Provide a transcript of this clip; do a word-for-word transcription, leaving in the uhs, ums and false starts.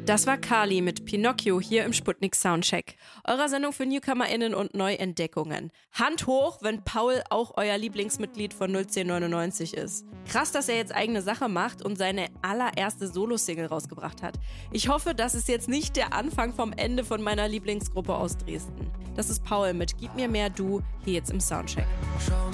Das war Kali mit Pinocchio hier im Sputnik Soundcheck. Eurer Sendung für NewcomerInnen und Neuentdeckungen. Hand hoch, wenn Paul auch euer Lieblingsmitglied von null zehn neunundneunzig ist. Krass, dass er jetzt eigene Sache macht und seine allererste Solo-Single rausgebracht hat. Ich hoffe, das ist jetzt nicht der Anfang vom Ende von meiner Lieblingsgruppe aus Dresden. Das ist Paul mit Gib mir mehr Du, hier jetzt im Soundcheck.